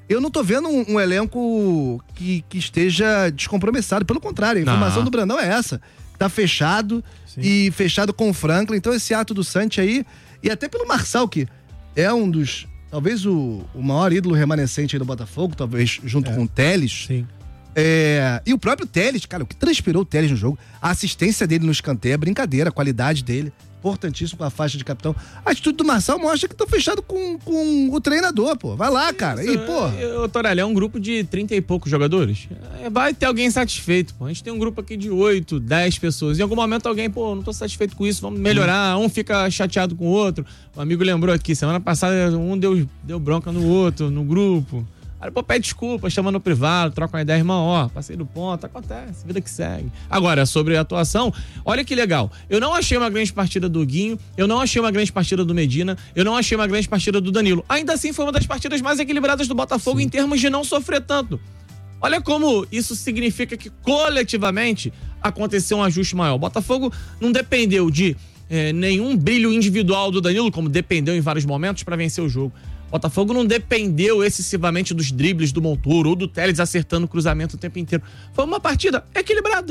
eu não tô vendo um elenco que esteja descompromissado. Pelo contrário, a informação do Brandão é essa. Tá fechado. Sim. E fechado com o Franklin. Então esse ato do Santi aí, e até pelo Marçal, que é um dos, talvez o maior ídolo remanescente aí do Botafogo, talvez junto com o Telles. Sim. E o próprio Telles, cara, o que transpirou o Telles no jogo, a assistência dele no escanteio, a brincadeira, a qualidade dele, importantíssimo com a faixa de capitão. A atitude do Marçal mostra que estão fechados com o treinador, pô. Vai lá, cara. E, pô. Torelli, é um grupo de 30 e poucos jogadores. Vai ter alguém satisfeito, pô. A gente tem um grupo aqui de 8, 10 pessoas. Em algum momento alguém, pô, não tô satisfeito com isso, vamos melhorar. Um fica chateado com o outro. O amigo lembrou aqui, semana passada um deu bronca no outro, no grupo. Aí, pô, pede desculpa, chama no privado, troca uma ideia, irmão, ó, passei do ponto, acontece, vida que segue. Agora, sobre a atuação, olha que legal. Eu não achei uma grande partida do Guinho, eu não achei uma grande partida do Medina, eu não achei uma grande partida do Danilo. Ainda assim, foi uma das partidas mais equilibradas do Botafogo. Sim. Em termos de não sofrer tanto. Olha como isso significa que, coletivamente, aconteceu um ajuste maior. O Botafogo não dependeu de nenhum brilho individual do Danilo, como dependeu em vários momentos, para vencer o jogo. Botafogo não dependeu excessivamente dos dribles do Montoro ou do Telles acertando o cruzamento o tempo inteiro. Foi uma partida equilibrada.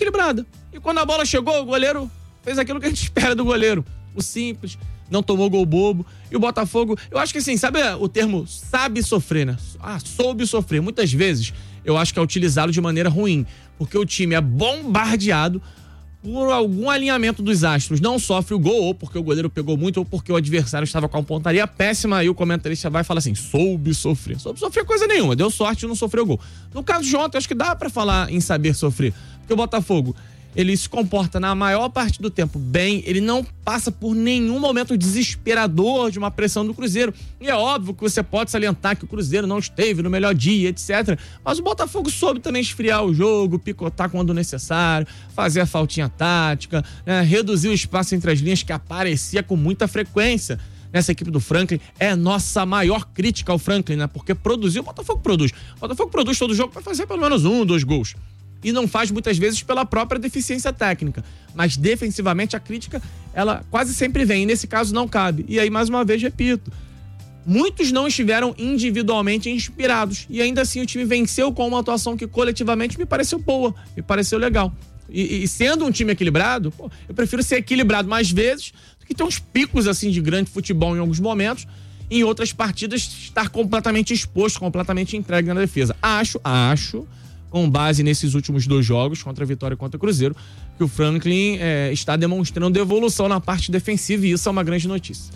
E quando a bola chegou, o goleiro fez aquilo que a gente espera do goleiro. O simples, não tomou gol bobo. E o Botafogo, eu acho que assim, sabe o termo sabe sofrer, né? Soube sofrer. Muitas vezes eu acho que é utilizado de maneira ruim, porque o time é bombardeado por algum alinhamento dos astros, não sofre o gol, ou porque o goleiro pegou muito, ou porque o adversário estava com a pontaria péssima, e o comentarista vai falar assim, soube sofrer coisa nenhuma, deu sorte e não sofreu gol. No caso de ontem, acho que dá pra falar em saber sofrer, porque o Botafogo, ele se comporta na maior parte do tempo bem, ele não passa por nenhum momento desesperador de uma pressão do Cruzeiro. E é óbvio que você pode salientar que o Cruzeiro não esteve no melhor dia, etc. Mas o Botafogo soube também esfriar o jogo, picotar quando necessário, fazer a faltinha tática, né, reduzir o espaço entre as linhas que aparecia com muita frequência. Nessa equipe do Franklin, é nossa maior crítica ao Franklin, né? Porque produzir, o Botafogo produz. O Botafogo produz todo jogo para fazer pelo menos 1, 2 gols. E não faz muitas vezes pela própria deficiência técnica. Mas defensivamente a crítica, ela quase sempre vem. E nesse caso não cabe. E aí, mais uma vez, repito, muitos não estiveram individualmente inspirados. E ainda assim o time venceu com uma atuação que coletivamente me pareceu boa, me pareceu legal. E sendo um time equilibrado, pô, eu prefiro ser equilibrado mais vezes do que ter uns picos assim de grande futebol em alguns momentos. Em outras partidas, estar completamente exposto, completamente entregue na defesa. Acho, com base nesses últimos 2 jogos, contra a Vitória e contra o Cruzeiro, que o Franklin está demonstrando evolução na parte defensiva, e isso é uma grande notícia.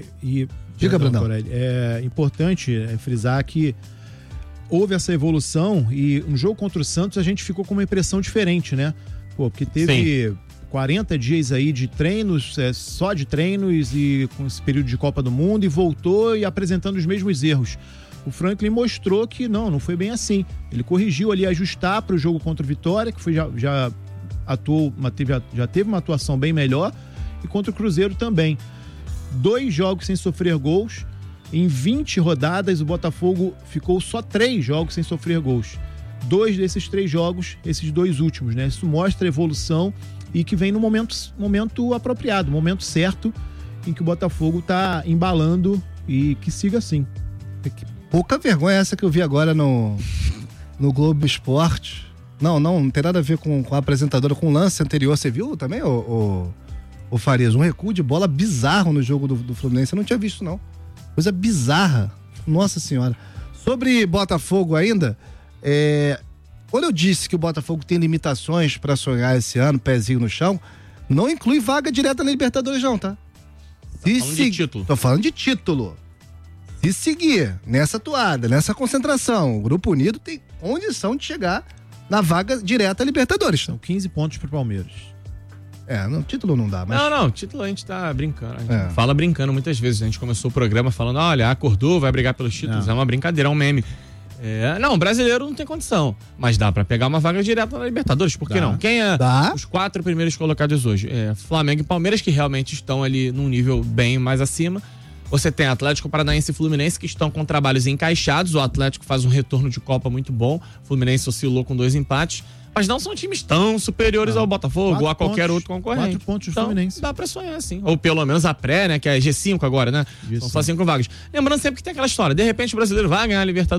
Diga, Brandão. É importante frisar que houve essa evolução, e um jogo contra o Santos a gente ficou com uma impressão diferente, né? Porque teve 40 dias aí de treinos, só de treinos, e com esse período de Copa do Mundo, e voltou e apresentando os mesmos erros. O Franklin mostrou que não foi bem assim. Ele corrigiu ali, ajustar para o jogo contra o Vitória, que foi, já teve uma atuação bem melhor, e contra o Cruzeiro também. 2 jogos sem sofrer gols. Em 20 rodadas, o Botafogo ficou só 3 jogos sem sofrer gols. 2 desses 3 jogos, esses 2 últimos, né? Isso mostra a evolução e que vem no momento apropriado, momento certo, em que o Botafogo está embalando, e que siga assim. Pouca vergonha essa que eu vi agora no Globo Esporte. Não tem nada a ver com a apresentadora, com o lance anterior. Você viu também, o Farias? Um recuo de bola bizarro no jogo do Fluminense. Eu não tinha visto, não. Coisa bizarra. Nossa Senhora. Sobre Botafogo ainda, quando eu disse que o Botafogo tem limitações para sonhar esse ano, pezinho no chão, não inclui vaga direta na Libertadores não, tá? Falando de título. Tô falando de título. Se seguir nessa toada, nessa concentração, o Grupo Unido tem condição de chegar na vaga direta à Libertadores. São 15 pontos pro Palmeiras. Título não dá, mas... Não, título a gente tá brincando. A gente fala brincando muitas vezes. A gente começou o programa falando, olha, acordou, vai brigar pelos títulos. É uma brincadeira, é um meme. Não, brasileiro não tem condição. Mas dá pra pegar uma vaga direta na Libertadores, por que não? Quem é os 4 primeiros colocados hoje? Flamengo e Palmeiras, que realmente estão ali num nível bem mais acima. Você tem Atlético Paranaense e Fluminense, que estão com trabalhos encaixados. O Atlético faz um retorno de Copa muito bom. O Fluminense oscilou com 2 empates. Mas não são times tão superiores ao Botafogo ou a qualquer outro concorrente. 4 pontos do Fluminense. Dá pra sonhar, sim. Ou pelo menos a pré, né? Que é G5 agora, né? São só 5 vagas. Lembrando sempre que tem aquela história. De repente o brasileiro vai ganhar a Libertadores.